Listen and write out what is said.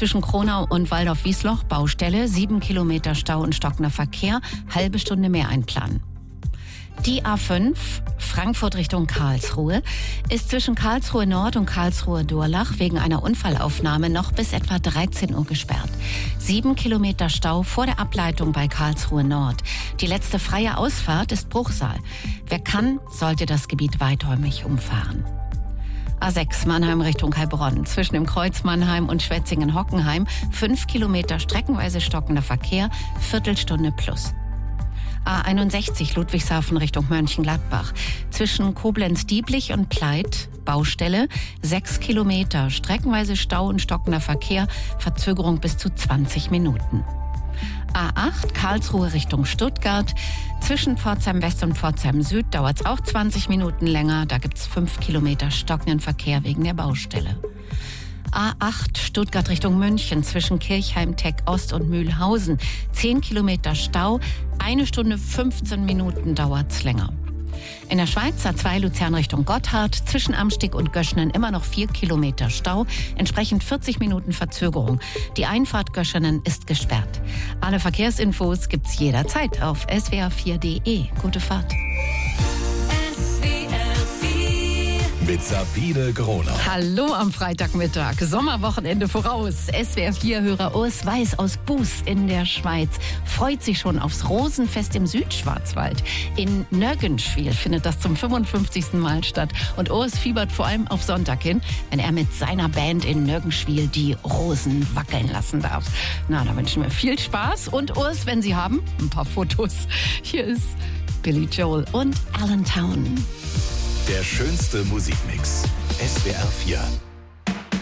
zwischen Kronau und Waldorf-Wiesloch, Baustelle, 7 Kilometer Stau und stockender Verkehr, halbe Stunde mehr einplanen. Die A5, Frankfurt Richtung Karlsruhe, ist zwischen Karlsruhe Nord und Karlsruhe Durlach wegen einer Unfallaufnahme noch bis etwa 13 Uhr gesperrt. 7 Kilometer Stau vor der Ableitung bei Karlsruhe Nord. Die letzte freie Ausfahrt ist Bruchsal. Wer kann, sollte das Gebiet weiträumig umfahren. A6 Mannheim Richtung Heilbronn. Zwischen dem Kreuz Mannheim und Schwetzingen-Hockenheim 5 Kilometer streckenweise stockender Verkehr, Viertelstunde plus. A61 Ludwigshafen Richtung Mönchengladbach. Zwischen Koblenz-Dieblich und Pleit, Baustelle, 6 Kilometer, streckenweise Stau und stockender Verkehr, Verzögerung bis zu 20 Minuten. A8 Karlsruhe Richtung Stuttgart. Zwischen Pforzheim West und Pforzheim Süd dauert es auch 20 Minuten länger. Da gibt es 5 Kilometer stockenden Verkehr wegen der Baustelle. A8 Stuttgart Richtung München zwischen Kirchheim, Teck Ost und Mühlhausen. 10 Kilometer Stau, 1 Stunde 15 Minuten dauert's länger. In der Schweiz A2 Luzern Richtung Gotthard, zwischen Amstig und Göschenen immer noch 4 Kilometer Stau, entsprechend 40 Minuten Verzögerung. Die Einfahrt Göschenen ist gesperrt. Alle Verkehrsinfos gibt's jederzeit auf swr4.de. Gute Fahrt. Mit Sabine Groner. Hallo am Freitagmittag, Sommerwochenende voraus. SWR4-Hörer Urs Weiß aus Buß in der Schweiz freut sich schon aufs Rosenfest im Südschwarzwald. In Nöggenschwil findet das zum 55. Mal statt. Und Urs fiebert vor allem auf Sonntag hin, wenn er mit seiner Band in Nöggenschwil die Rosen wackeln lassen darf. Na, da wünschen wir viel Spaß. Und Urs, wenn Sie haben, ein paar Fotos. Hier ist Billy Joel und Allentown. Der schönste Musikmix. SWR4.